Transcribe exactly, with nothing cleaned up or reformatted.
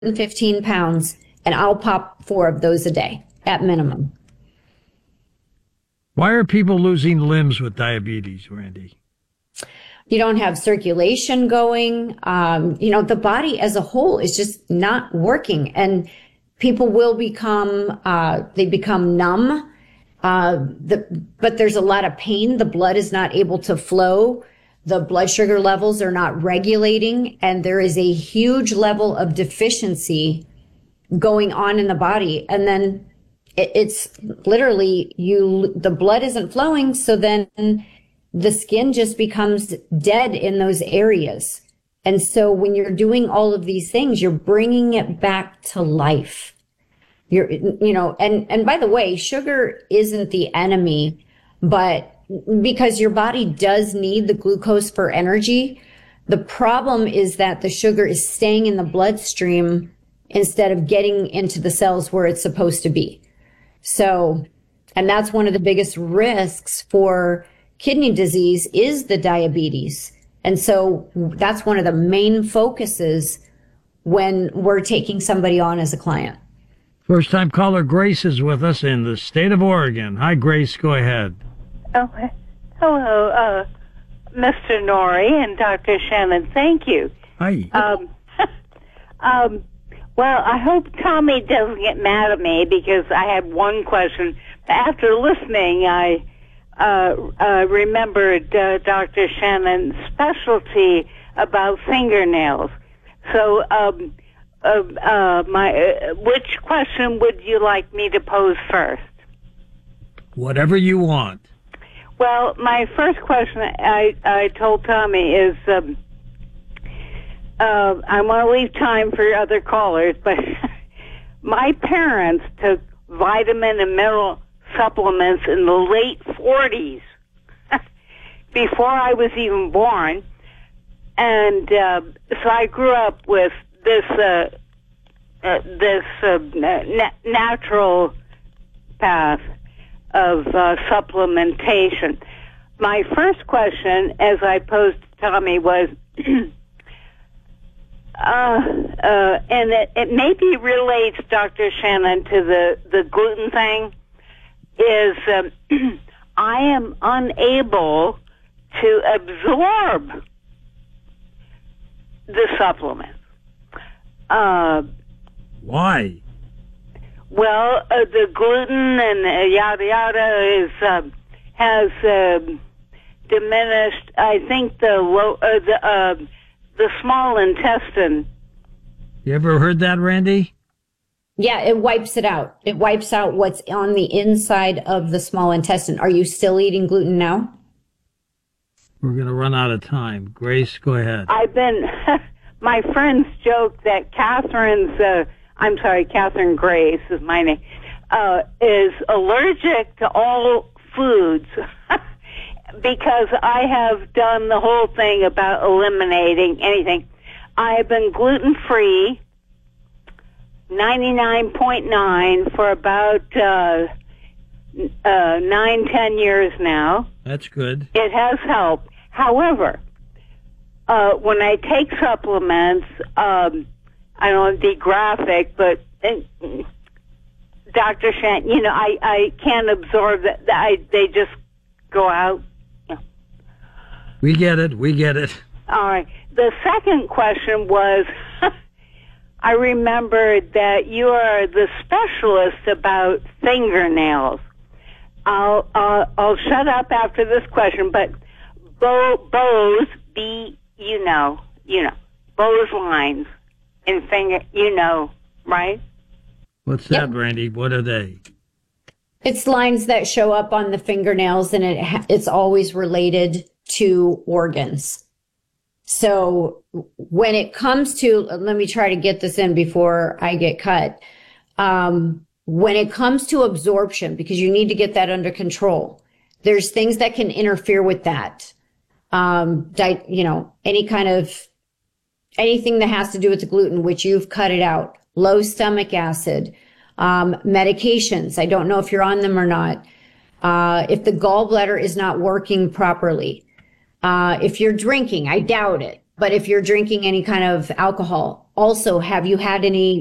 fifteen pounds, and I'll pop four of those a day at minimum. Why are people losing limbs with diabetes, Randy? You don't have circulation going. Um, you know, the body as a whole is just not working, and people will become, uh, they become numb. Uh, the, but there's a lot of pain. The blood is not able to flow. The blood sugar levels are not regulating, and there is a huge level of deficiency going on in the body. And then it, it's literally you, the blood isn't flowing. So then the skin just becomes dead in those areas. And so when you're doing all of these things, you're bringing it back to life. You're, you know, and, and by the way, sugar isn't the enemy, but because your body does need the glucose for energy, the problem is that the sugar is staying in the bloodstream instead of getting into the cells where it's supposed to be. So, and that's one of the biggest risks for kidney disease is the diabetes. And so that's one of the main focuses when we're taking somebody on as a client. First time caller Grace is with us in the state of Oregon. Hi, Grace. Go ahead. Oh, hello, uh, Mister Norrie and Doctor Shannon. Thank you. Hi. Um, um, well, I hope Tommy doesn't get mad at me because I had one question. After listening, I uh, uh, remembered uh, Doctor Shannon's specialty about fingernails. So, um, uh, uh, my uh, which question would you like me to pose first? Whatever you want. Well, my first question I, I told Tommy is, um, uh, I want to leave time for other callers, but my parents took vitamin and mineral supplements in the late forties, before I was even born. And uh, so I grew up with this, uh, uh, this uh, na- natural path of uh, supplementation. My first question, as I posed to Tommy, was, uh, uh, and it, it maybe relates, Doctor Shannon, to the, the gluten thing, is um, I am unable to absorb the supplement. Uh, Why? Well, uh, the gluten and uh, yada yada is uh, has uh, diminished. I think the low, uh, the uh, the small intestine. You ever heard that, Randy? Yeah, it wipes it out. It wipes out what's on the inside of the small intestine. Are you still eating gluten now? We're going to run out of time. Grace, go ahead. I've been. My friends joke that Catherine's. Uh, I'm sorry, Catherine Grace is my name, uh, is allergic to all foods because I have done the whole thing about eliminating anything. I have been gluten-free, ninety-nine point nine, for about uh, uh, nine, ten years now. That's good. It has helped. However, uh, when I take supplements, um, I don't want to be graphic, but uh, Doctor Shan, you know, I, I can't absorb that. I, they just go out. Yeah. We get it. We get it. All right. The second question was, I remembered that you are the specialist about fingernails. I'll, uh, I'll shut up after this question, but Bo, Bose, B, you know, you know, Bose lines. In finger, you know, right? What's that, Yep. Randy? What are they? It's lines that show up on the fingernails, and it ha- it's always related to organs. So when it comes to, let me try to get this in before I get cut. Um, when it comes to absorption, because you need to get that under control, there's things that can interfere with that. Um, di- you know, any kind of anything that has to do with the gluten, which you've cut it out, low stomach acid, um, medications. I don't know if you're on them or not. Uh, if the gallbladder is not working properly, uh, if you're drinking, I doubt it, But if you're drinking any kind of alcohol, also, have you had any